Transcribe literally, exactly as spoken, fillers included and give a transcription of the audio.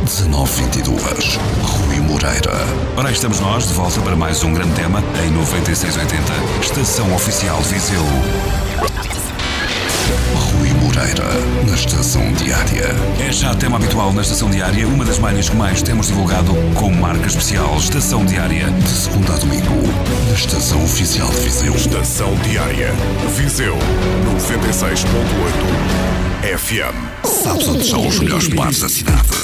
dezanove vinte e dois. Rui Moreira. Ora, aí estamos nós, de volta para mais um grande tema em noventa e seis oitenta, Estação Oficial Viseu. Rui Moreira, na Estação Diária. É já tema habitual na Estação Diária, uma das malhas que mais temos divulgado como marca especial, Estação Diária. De segunda a domingo, na Estação Oficial de Viseu. Estação Diária, Viseu, noventa e seis ponto oito F M. Sabes onde são os melhores bares da cidade?